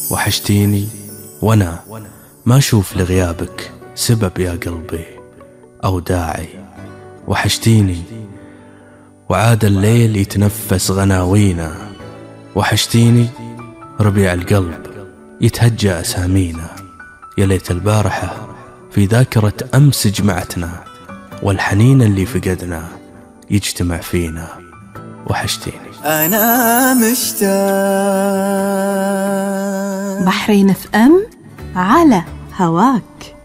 وحشتيني وانا ما اشوف لغيابك سبب يا قلبي او داعي. وحشتيني وعاد الليل يتنفس غناوينا. وحشتيني ربيع القلب يتهجى أسامينا. يا ليت البارحة في ذاكرة أمس جمعتنا، والحنين اللي فقدنا يجتمع فينا. وحشتيني. أنا مشتاق. بحرين FM على هواك.